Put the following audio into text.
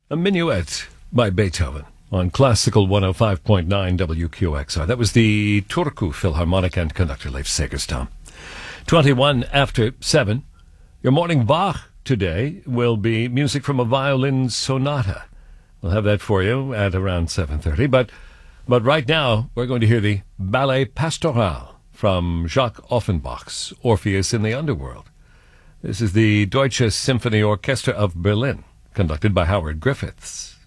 A Minuet by Beethoven on Classical 105.9 WQXR. That was the Turku Philharmonic and conductor Leif Segerstam. 21 after 7. Your morning Bach today will be music from a violin sonata. We'll have that for you at around 7:30. But right now, we're going to hear the Ballet Pastoral from Jacques Offenbach's Orpheus in the Underworld. This is the Deutsche Symphony Orchestra of Berlin, conducted by Howard Griffiths.